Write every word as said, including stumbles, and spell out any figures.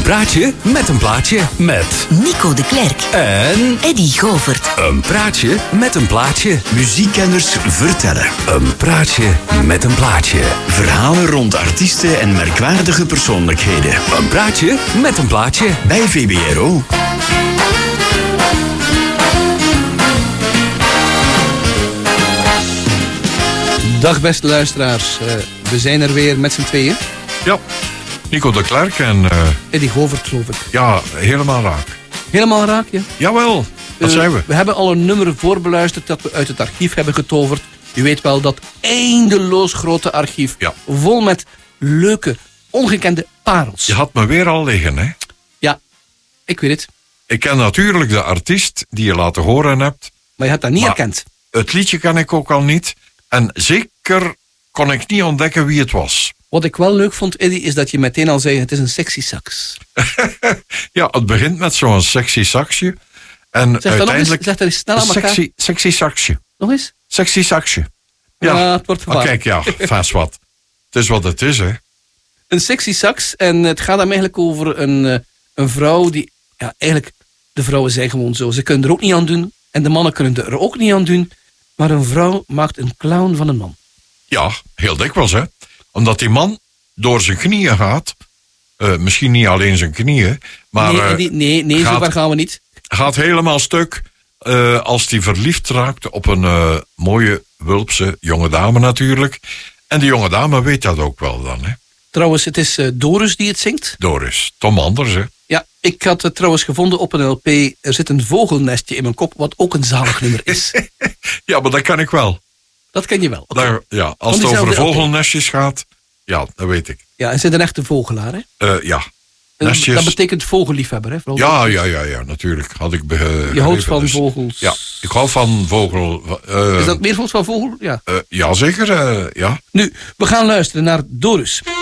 Een praatje met een plaatje met Nico de Klerk en Eddy Govert. een praatje met een plaatje. Muziekkenners vertellen. Een praatje met een plaatje. Verhalen rond artiesten en merkwaardige persoonlijkheden. Een praatje met een plaatje. Bij V B R O. Dag beste luisteraars, uh, we zijn er weer met z'n tweeën. Ja, Nico de Klerk en uh, Eddy Govert, geloof ik. ja, helemaal raak. Helemaal raak, ja? Jawel, dat Uh, zijn we. We hebben al een nummer voorbeluisterd dat we uit het archief hebben getoverd. U weet wel, dat eindeloos grote archief. Ja. Vol met leuke, ongekende parels. Je had me weer al liggen, hè? Ja, ik weet het. Ik ken natuurlijk de artiest die je laten horen hebt. Maar je had dat niet Maar- herkend. Het liedje ken ik ook al niet. En zeker kon ik niet ontdekken wie het was. Wat ik wel leuk vond, Eddy, is dat je meteen al zei, het is een sexy sax. Ja, het begint met zo'n sexy saxje. En Zeg dat nog eens, uiteindelijk... zeg dat eens snel aan een elkaar. sexy, sexy saxje. Nog eens? Sexy saxje. Ja, Ja, het wordt maar gevaarlijk. kijk, ja, vast wat. Het is wat het is, hè. Een sexy sax. En het gaat dan eigenlijk over een, eh, een vrouw die... Ja, eigenlijk, de vrouwen zijn gewoon zo. Ze kunnen er ook niet aan doen. En de mannen kunnen er ook niet aan doen. Maar een vrouw maakt een clown van een man. Ja, heel dikwijls, hè. Omdat die man door zijn knieën gaat. Uh, misschien niet alleen zijn knieën. Maar nee, uh, Eddy, nee, nee gaat- zover gaan we niet. gaat helemaal stuk uh, als hij verliefd raakt op een uh, mooie, wulpse jonge dame natuurlijk. En die jonge dame weet dat ook wel dan, hè. Trouwens, het is eh, Doris die het zingt. Doris, Tom Anders, hè. Ja, ik had het trouwens gevonden op een L P. Er zit een vogelnestje in mijn kop, wat ook een zalig nummer is. Ja, maar dat kan ik wel. Dat ken je wel. Oké. Daar, ja, als Van het over diezelfde L P. vogelnestjes gaat, ja, dat weet ik. Ja, en zit een echte vogelaar, hè? Uh, ja, En nestjes. Dat betekent vogelliefhebber, hè? Vooral Ja, dat- ja, ja, ja, natuurlijk. Had ik be- Je houdt begrepen, van dus. vogels. Ja, ik hou van vogel. uh, Is dat meervoud van vogel? Ja. uh, ja, zeker, uh, ja. Nu, we gaan luisteren naar Doris.